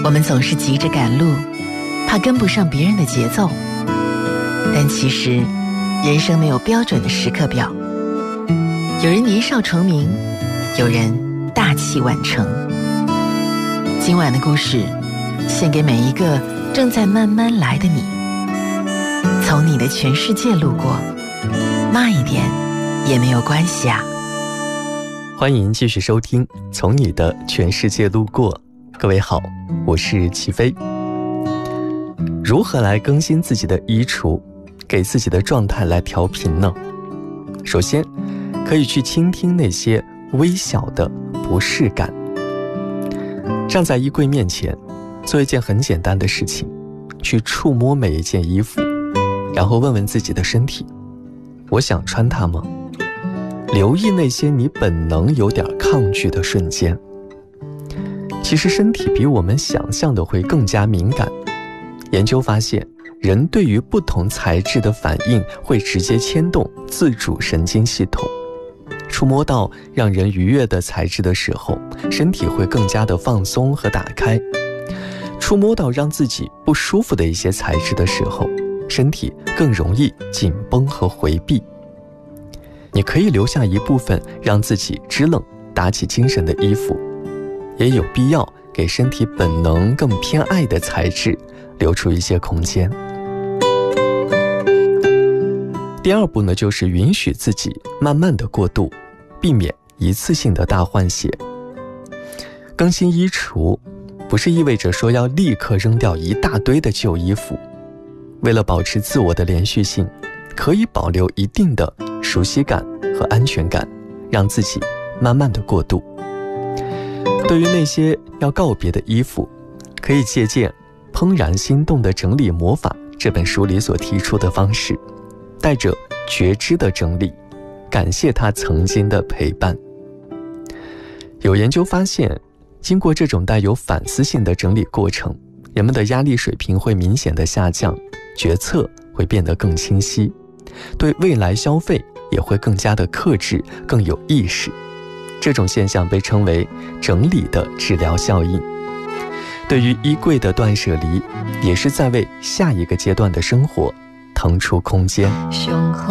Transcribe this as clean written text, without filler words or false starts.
我们总是急着赶路，怕跟不上别人的节奏。但其实，人生没有标准的时刻表。有人年少成名，有人大器晚成。今晚的故事，献给每一个正在慢慢来的你。从你的全世界路过，慢一点也没有关系啊。 欢迎继续收听《从你的全世界路过》。各位好，我是齐飞。如何来更新自己的衣橱，给自己的状态来调频呢？首先，可以去倾听那些微小的不适感。站在衣柜面前，做一件很简单的事情，去触摸每一件衣服，然后问问自己的身体，我想穿它吗？留意那些你本能有点抗拒的瞬间。其实身体比我们想象的会更加敏感。研究发现，人对于不同材质的反应会直接牵动自主神经系统。触摸到让人愉悦的材质的时候，身体会更加的放松和打开；触摸到让自己不舒服的一些材质的时候，身体更容易紧绷和回避。你可以留下一部分让自己支棱、打起精神的衣服，也有必要给身体本能更偏爱的材质留出一些空间。第二步呢，就是允许自己慢慢的过渡，避免一次性的大换血。更新衣橱不是意味着说要立刻扔掉一大堆的旧衣服，为了保持自我的连续性，可以保留一定的熟悉感和安全感，让自己慢慢的过渡。对于那些要告别的衣服，可以借鉴《怦然心动的整理魔法》这本书里所提出的方式，带着觉知的整理，感谢他曾经的陪伴。有研究发现，经过这种带有反思性的整理过程，人们的压力水平会明显的下降，决策会变得更清晰，对未来消费也会更加的克制，更有意识。这种现象被称为整理的治疗效应。对于衣柜的断舍离，也是在为下一个阶段的生活腾出空间。